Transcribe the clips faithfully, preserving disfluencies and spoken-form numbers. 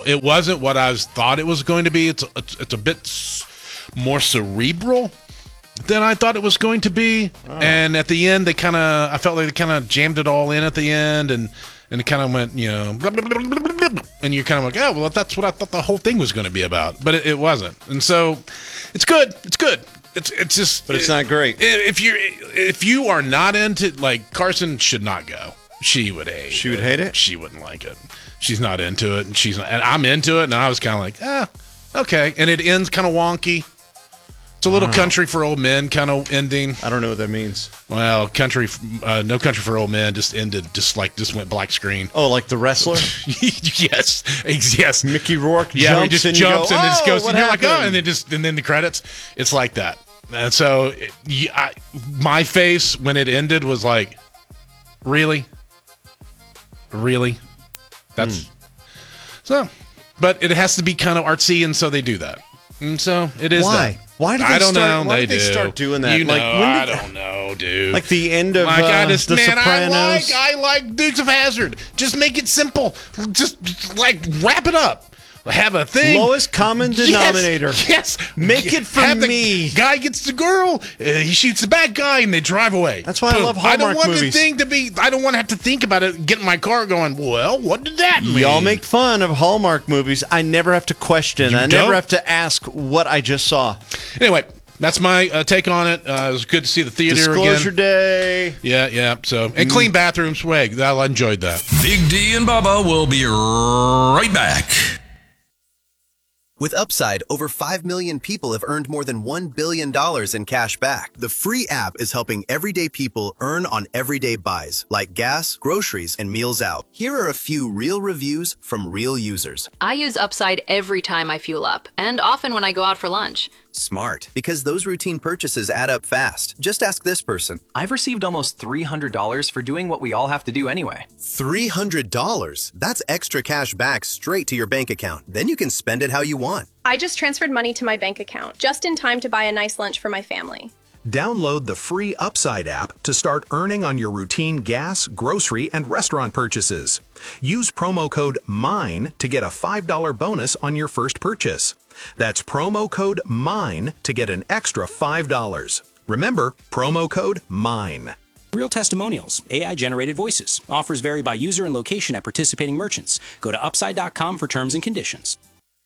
it wasn't what I was, thought it was going to be. It's it's, it's a bit more cerebral than I thought it was going to be. Oh. And at the end, they kind of, I felt like they kind of jammed it all in at the end, and and it kind of went, you know, blah, blah, blah, blah, blah, blah, and you're kind of like, oh, well, that's what I thought the whole thing was going to be about, but it, it wasn't. And so, it's good. It's good. It's it's just, but it's not great. If you if you are not into, like, Carson should not go. She would hate. She would it. hate it. She wouldn't like it. She's not into it, and she's not, and I'm into it, and I was kind of like, ah, okay. And it ends kind of wonky. It's a little country for old men kind of ending. I don't know what that means. Well, country, uh, no country for old men just ended, just like, just went black screen. Oh, like the wrestler? yes, yes. Mickey Rourke yeah, jumps he just and jumps you go, and just oh, goes, what and you're like, happened? oh, and then just, and then the credits. It's like that. And so, it, yeah, I, my face when it ended was like, really, really. That's mm. so, but it has to be kind of artsy, and so they do that. And so it is. Why? That. Why do they I don't start, know. Why they did they do. start doing that? You know, like, I did, don't know, dude. Like the end of like, uh, I just, The man, Sopranos. I like, I like Dukes of Hazzard. Just make it simple. Just, just like wrap it up. Have a thing. Lowest common denominator. Yes. yes. Make it for Have the me. Guy gets the girl. Uh, he shoots the bad guy, and they drive away. That's why I love I don't Hallmark want movies. the thing to be. I don't want to have to think about it. Get in my car, going, well, what did that mean? Y'all make fun of Hallmark movies. I never have to question. You I don't? never have to ask what I just saw. Anyway, that's my uh, take on it. Uh, it was good to see the theater Disclosure again. Day. Yeah, yeah. So and clean bathroom swag. I enjoyed that. Big D and Bubba will be right back. With Upside, over five million people have earned more than one billion dollars in cash back. The free app is helping everyday people earn on everyday buys, like gas, groceries, and meals out. Here are a few real reviews from real users. I use Upside every time I fuel up, and often when I go out for lunch. Smart, because those routine purchases add up fast. Just ask this person. I've received almost three hundred dollars for doing what we all have to do anyway. three hundred dollars? That's extra cash back straight to your bank account. Then you can spend it how you want. I just transferred money to my bank account, just in time to buy a nice lunch for my family. Download the free Upside app to start earning on your routine gas, grocery, and restaurant purchases. Use promo code MINE to get a five dollar bonus on your first purchase. That's promo code MINE to get an extra five dollars. Remember, promo code MINE. Real testimonials, A I-generated voices. Offers vary by user and location at participating merchants. Go to upside dot com for terms and conditions.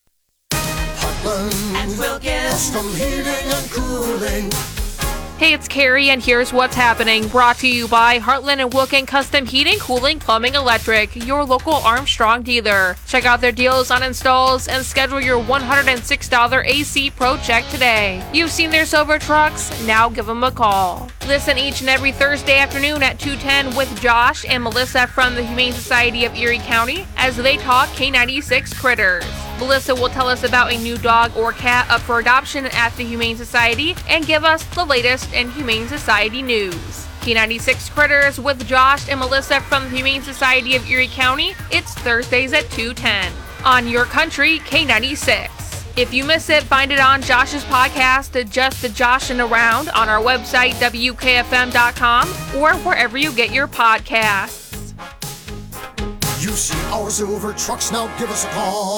Heartland and Wilkins. Custom heating and cooling. Hey, it's Carrie, and here's what's happening. Brought to you by Heartland and Wilkin Custom Heating, Cooling, Plumbing, Electric, your local Armstrong dealer. Check out their deals on installs and schedule your one hundred six dollars A C Pro check today. You've seen their silver trucks? Now give them a call. Listen each and every Thursday afternoon at two ten with Josh and Melissa from the Humane Society of Erie County as they talk K ninety-six critters. Melissa will tell us about a new dog or cat up for adoption at the Humane Society and give us the latest in Humane Society news. K ninety-six Critters with Josh and Melissa from the Humane Society of Erie County. It's Thursdays at two ten on Your Country K ninety-six. If you miss it, find it on Josh's podcast, Just the Josh and Around, on our website, W K F M dot com, or wherever you get your podcasts. You see our silver trucks, now give us a call.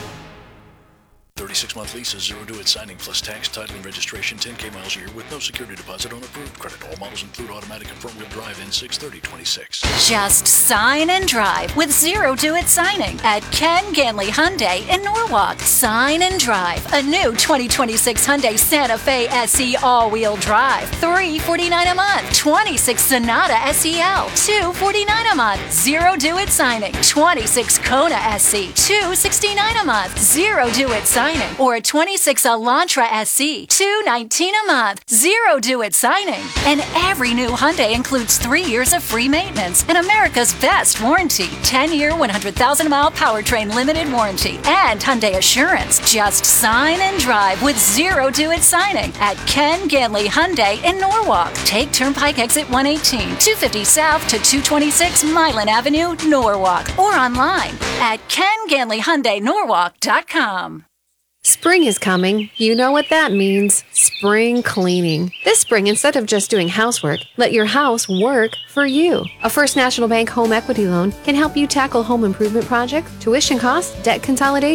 thirty-six month lease is zero due at signing plus tax, title, and registration, ten K miles a year with no security deposit on approved credit. All models include automatic and front-wheel drive in six thirty twenty-six. Just sign and drive with zero due at signing at Ken Ganley Hyundai in Norwalk. Sign and drive a new twenty twenty-six Hyundai Santa Fe S E all-wheel drive. three forty-nine a month. twenty-six Sonata S E L. two forty-nine a month. Zero due at signing. twenty-six Kona S E. two sixty-nine a month. Zero due at signing. Or a twenty-six Elantra S E, two nineteen a month, zero due at signing. And every new Hyundai includes three years of free maintenance and America's best warranty, ten-year, one hundred thousand mile powertrain limited warranty, and Hyundai Assurance. Just sign and drive with zero due at signing at Ken Ganley Hyundai in Norwalk. Take Turnpike exit one eighteen, two fifty South to two twenty-six Milan Avenue, Norwalk, or online at ken ganley hyundai norwalk dot com. Spring is coming. You know what that means. Spring cleaning. This spring, instead of just doing housework, let your house work for you. A First National Bank home equity loan can help you tackle home improvement projects, tuition costs, debt consolidation,